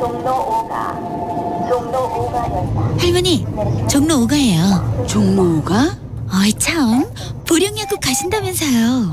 종로 5가, 종로 5가역이다. 할머니, 종로 5가예요. 종로 5가? 어이 참, 보령야구 가신다면서요.